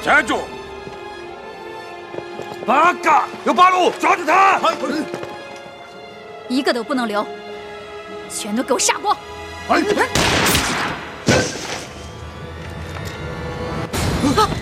站住！八个，有八路，抓住他！ 一个都不能留，全都给我杀光！啊！